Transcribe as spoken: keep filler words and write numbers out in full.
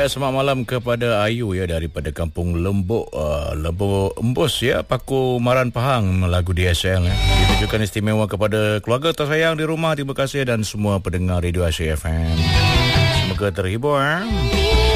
Ya, selamat malam kepada Ayu ya daripada Kampung Lembuk, uh, Lembuk Embus ya, Paku Maran Pahang, lagu D S L ya. Ditujukan istimewa kepada keluarga tersayang di rumah. Terima kasih dan semua pendengar Radio Asyik F M. Semoga terhibur. Eh?